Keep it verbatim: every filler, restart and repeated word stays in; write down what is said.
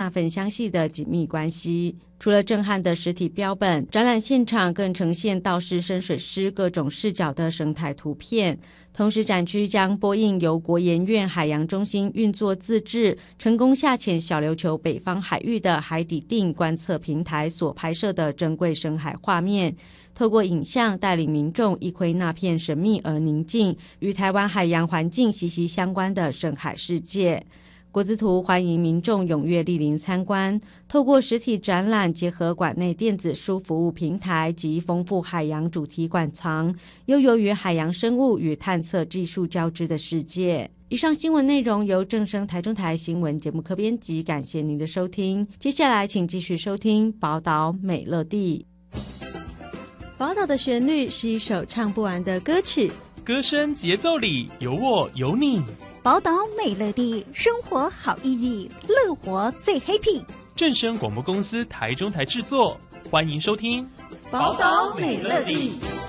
粉相系的紧密关系。除了震撼的实体标本，展览现场更呈现道士深水师各种视角的生态图片。同时展区将播映由国研院海洋中心运作自制、成功下潜小琉球北方海域的海底定观测平台所拍摄的珍贵深海画面，透过影像带领民众一窥那片神秘而宁静、与台湾海洋环境息息相关的深海世界。国资图欢迎民众踊跃莅临参观，透过实体展览结合馆内电子书服务平台及丰富海洋主题馆藏，悠游于海洋生物与探测技术交织的世界。以上新闻内容由正声台中台新闻节目科编辑，感谢您的收听。接下来请继续收听宝岛美乐地。宝岛的旋律是一首唱不完的歌曲， 歌声节奏里有我有你。 宝岛美乐地，生活好 easy， 乐活最 happy。 正声广播公司台中台制作，欢迎收听宝岛美乐地。